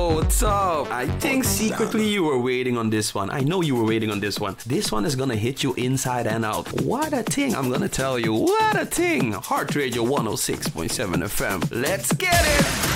Yo, what's up? I think secretly you were waiting on this one. I know you were waiting on this one. This one is gonna hit you inside and out. What a thing, I'm gonna tell you. What a thing. Heart Radio 106.7 FM. Let's get it!